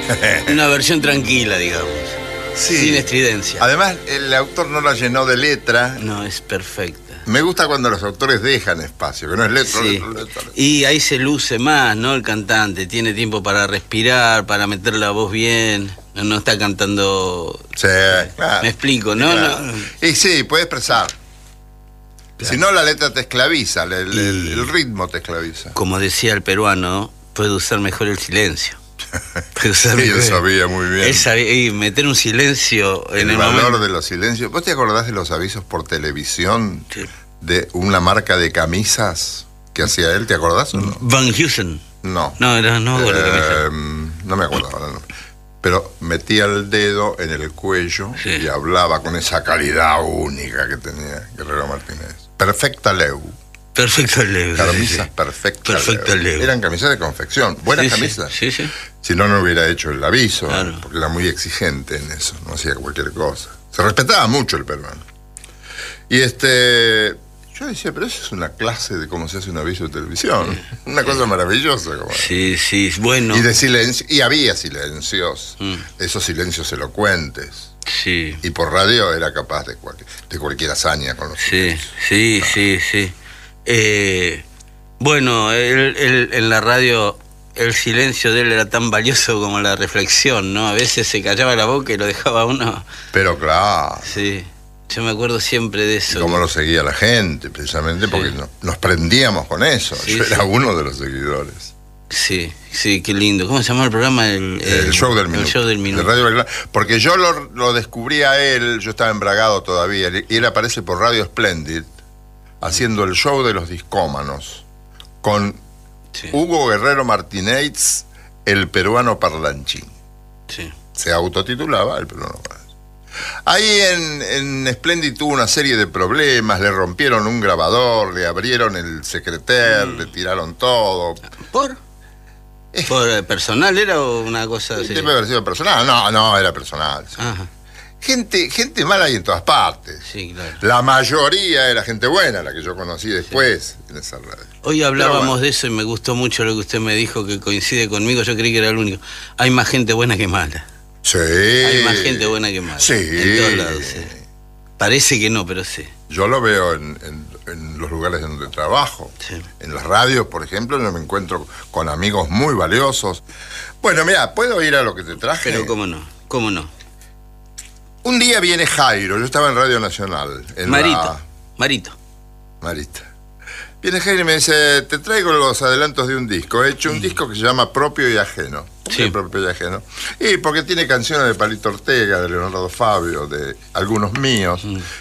Una versión tranquila, digamos. Sí. Sin estridencia. Además, el autor no la llenó de letra. No, es perfecta. Me gusta cuando los autores dejan espacio, que no es letra, Sí. letra. Y ahí se luce más, ¿no? El cantante tiene tiempo para respirar, para meter la voz bien. No está cantando. Sí, claro. Me explico, ¿no? Claro. No. Y sí, puede expresar. Claro. Si no, la letra te esclaviza, el ritmo te esclaviza. Como decía el peruano, puede usar mejor el silencio. Puede usar Sí, él mejor- sabía muy bien. Él sabía, y meter un silencio en El el valor momento. de los silencios. ¿Vos te acordás de los avisos por televisión Sí. de una marca de camisas que hacía él? ¿Te acordás o no? Van Heusen. No. No, no, No me acuerdo ahora, no. Pero metía el dedo en el cuello Sí. y hablaba con esa calidad única que tenía Guerrero Martínez. Perfecta Leu. Perfecto Leo. Camisas perfecta Perfecta Leu. Eran camisas de confección, buenas Sí, camisas. Sí, sí. Si no, no hubiera hecho el aviso, Claro. porque era muy exigente en eso, no hacía cualquier cosa. Se respetaba mucho el peruano. Y yo decía, pero eso es una clase de cómo se hace un aviso de televisión. Una cosa maravillosa. Como Sí, sí, bueno. Y de silencio, y había silencios, Mm. esos silencios elocuentes. Sí, Y por radio era capaz de cualquier hazaña con los sí, silencios. sí. Bueno, él en la radio, el silencio de él era tan valioso como la reflexión, ¿no? A veces se callaba la boca y lo dejaba uno. Pero claro, Sí, yo me acuerdo siempre de eso. cómo lo seguía la gente, precisamente porque nos prendíamos con eso. Sí, Yo era sí. uno de los seguidores. Sí, sí, qué lindo. ¿Cómo se llama el programa? El show del minuto. El show del De minuto. Radio Belgrano. Porque yo lo descubrí a él, yo estaba embragado todavía, y él aparece por Radio Splendid haciendo el show de los discómanos con Sí, Hugo Guerrero Martínez, el peruano parlanchín. sí. Se autotitulaba el peruano parlanchín. Ahí en Splendid tuvo una serie de problemas, le rompieron un grabador, le abrieron el secreter, le tiraron todo. ¿Por personal era o una cosa así? ¿Debe haber sido personal? No, era personal. Sí. Ajá, Gente mala hay en todas partes. sí, claro. La mayoría era gente buena, la que yo conocí después en esa radio. Hoy hablábamos Pero bueno. de eso y me gustó mucho lo que usted me dijo, que coincide conmigo. Yo creí que era el único. Hay más gente buena que mala. Sí. Hay más gente buena que mala. Sí. En todos lados, sí. Parece que no, pero sí. Yo lo veo en los lugares donde trabajo. Sí. En las radios, por ejemplo, yo me encuentro con amigos muy valiosos. Bueno, mira, ¿puedo ir a lo que te traje? Pero cómo no, cómo no. Un día viene Jairo, yo estaba en Radio Nacional. Marito. Marita. Viene Jairo y me dice, te traigo los adelantos de un disco. He hecho un disco que se llama Propio y Ajeno. ¿Por qué Sí. Propio y Ajeno? Y porque tiene canciones de Palito Ortega, de Leonardo Fabio, de algunos míos.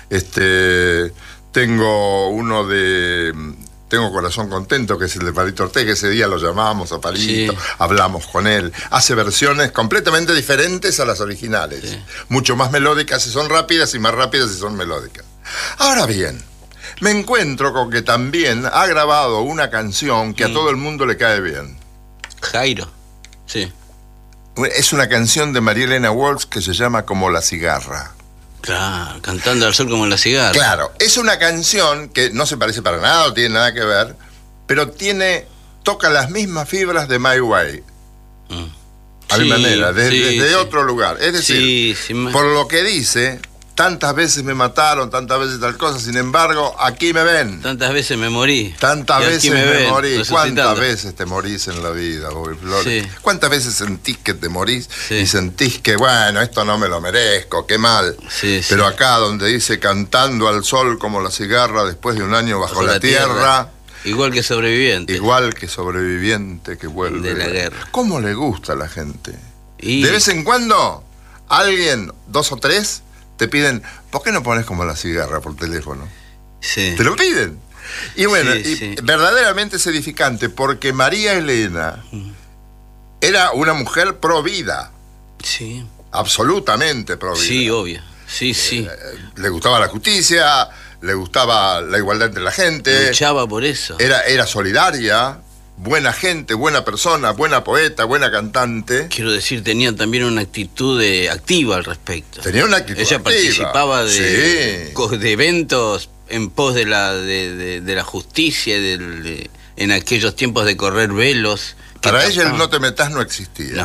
Tengo uno de... Tengo Corazón Contento, que es el de Palito Ortega. Ese día lo llamamos a Palito, Sí. hablamos con él. Hace versiones completamente diferentes a las originales. Sí. Mucho más melódicas si son rápidas y más rápidas si son melódicas. Ahora bien, me encuentro con que también ha grabado una canción que a todo el mundo le cae bien. Jairo. Sí. Es una canción de María Elena Walsh que se llama Como la cigarra. Claro, cantando al sol como la cigarra. Claro, es una canción que no se parece para nada, no tiene nada que ver, pero toca las mismas fibras de My Way. A mi Sí, manera, desde sí. otro lugar. Es decir, Sí, por lo que dice, tantas veces me mataron, tantas veces tal cosa, sin embargo, aquí me ven. Tantas veces me morí. Tantas Y aquí veces me me ven, morí. resucitando. ¿Cuántas veces te morís en la vida, Bobby Flores? Sí. ¿Cuántas veces sentís que te morís Sí. y sentís que, bueno, esto no me lo merezco, qué mal? Sí, sí. Pero acá donde dice cantando al sol como la cigarra después de un año bajo la tierra, Igual que sobreviviente. igual que sobreviviente que vuelve De la guerra. ¿Cómo le gusta a la gente? Y De vez en cuando, alguien, 2 o 3, te piden, ¿por qué no pones como la cigarra por teléfono? sí. Te lo piden. Y bueno, Sí, y sí. verdaderamente es edificante porque María Elena era una mujer pro vida, Sí. absolutamente pro vida. Sí, obvio. Sí, sí. Le gustaba la justicia, le gustaba la igualdad entre la gente, Luchaba por eso. era solidaria, buena gente, buena persona, buena poeta, buena cantante. Quiero decir, tenía también una actitud activa al respecto. Tenía una actitud Ella activa. participaba de Sí. eventos en pos de la justicia, en aquellos tiempos de correr velos. que Para ella el tapaban. no te metas no existía. No.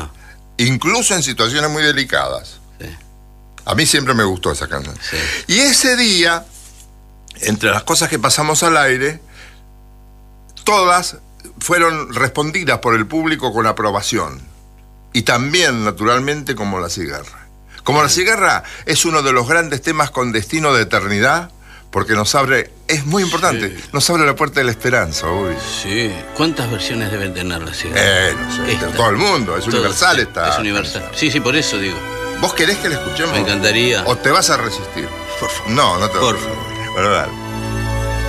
incluso en situaciones muy delicadas. Sí. A mí siempre me gustó esa canción. Sí. Y ese día, entre las cosas que pasamos al aire, todas fueron respondidas por el público con aprobación. Y también, naturalmente, Como la cigarra. Como la cigarra es uno de los grandes temas con destino de eternidad, porque nos abre, es muy importante, Sí. nos abre la puerta de la esperanza, hoy. Sí. ¿Cuántas versiones deben tener la cigarra? No sé, Esta. todo el mundo, es Todo, universal sí, esta. Es universal. Sí, por eso digo. ¿Vos querés que la escuchemos? Me encantaría. ¿O te vas a resistir? Por favor. No, no te vas Por a favor. resistir. Bueno, dale.